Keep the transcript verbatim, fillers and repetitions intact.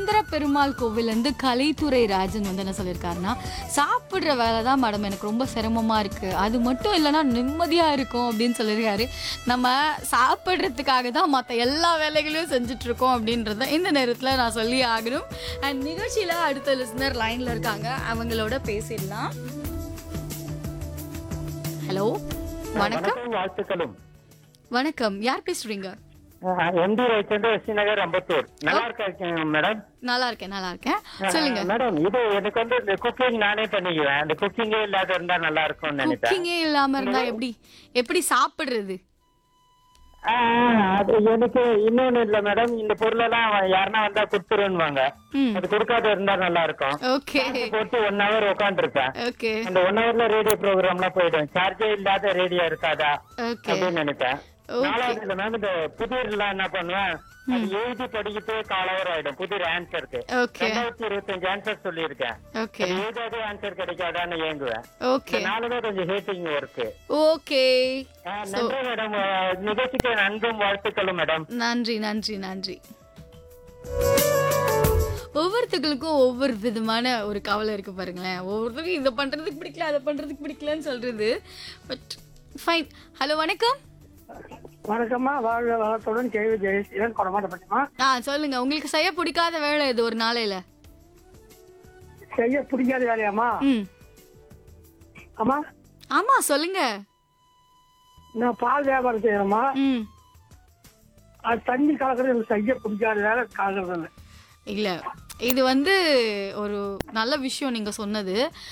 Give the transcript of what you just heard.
சுந்தர பெருமாள் கோவிலேருந்து கலைத்துறை ராஜன் வந்து என்ன சொல்லியிருக்காருன்னா, சாப்பிட்ற வேலை தான் மேடம் எனக்கு ரொம்ப சிரமமாக இருக்குது, அது மட்டும் இல்லைன்னா நிம்மதியாக இருக்கும் அப்படின்னு சொல்லியிருக்காரு. நம்ம சாப்பிட்றதுக்காக தான் மற்ற எல்லா வேலைகளையும் செஞ்சிட்ருக்கோம் அப்படின்றத இந்த நேரத்தில் நான் சொல்லி ஆகணும். அண்ட் நிகழ்ச்சியில் அடுத்த லிஸ்னர் லைனில் இருக்காங்க, அவங்களோட பேசிடலாம். ஹலோ, வணக்கம். வாழ்த்துக்களும். வணக்கம், யார் பேசுறீங்க? எம்டி ரைச்சந்திர ஸ்ரீநகர் அம்பத்தூர். நல்லா இருக்கீங்க மேடம்? நல்லா இருக்கேன் நல்லா இருக்கேன் சொல்லுங்க மேடம். இது எனக்கு வந்து இந்த குக்கிங் நானே பண்ணிக்குவேன். அந்த குக்கிங்கே இல்லாத இருந்தா நல்லா இருக்கும்னு நினைப்பேன். குக்கிங்கே இல்லாம இருந்தா எப்படி எப்படி சாப்பிடுறது? அது எனக்கு இன்னொன்னு இல்ல மேடம், இந்த பொருளெல்லாம் யாருன்னா வந்தா கொடுத்துருவாங்க, அது கொடுக்காத இருந்தா நல்லா இருக்கும். ஓகே, போட்டு ஒன் ஹவர் உட்காந்து இருப்பேன். ஓகே, அந்த ஒன் ஹவர்ல ரேடியோ ப்ரோக்ராம் எல்லாம் போயிடும். சார்ஜே இல்லாத ரேடியோ இருக்காதா அப்படின்னு நினைப்பேன். நாலாவது மேம் இந்த புதிர்லாம் என்ன பண்ணுவேன், எழுதி படிக்கிட்டே காலவர் ஆயிடும் புதிர் ஆன்சருக்கு. ரெண்டாயிரத்தி இருபத்தி அஞ்சு ஆன்சர் சொல்லியிருக்கேன், எழுதாதே ஆன்சர் கிடைக்காதான்னு ஏங்குவேன். நாலுதான் கொஞ்சம் ஹேட்டிங் ஒர்க்கு. ஓகே, நன்றி மேடம். நிகழ்ச்சிக்கு அன்பும் வாழ்த்துக்களும் மேடம். நன்றி நன்றி நன்றி. ஒவ்வொருத்தங்களுக்கும் ஒவ்வொரு விதமான ஒரு கவலை இருக்கு பாருங்களேன். ஒவ்வொருத்தருக்கும் இதை பண்றதுக்கு பிடிக்கல, அதை பண்றதுக்கு பிடிக்கலன்னு சொல்றது. But fine. ஹலோ, வணக்கம். வணக்கம்மா, வாழ்க வளத்துடன் கேள்வி ஜெயசீலன் கொடமாட்டப்பட்டமா. ஆ சொல்லுங்க, உங்களுக்கு செய்ய பிடிக்காத வேலை இது ஒரு நாளையில? செய்ய பிடிக்காத வேலையாமா? ம், ஆமா ஆமா சொல்லுங்க. நான் பால் வியாபாரம் செய்யறேம்மா. ம், அது தண்ணி கலக்கிறது எனக்கு செய்ய பிடிக்காத வேலை, கலக்கிறது இல்லை. இல்ல இது வந்து ஒரு நல்ல விஷயம் நீங்க சொன்னது.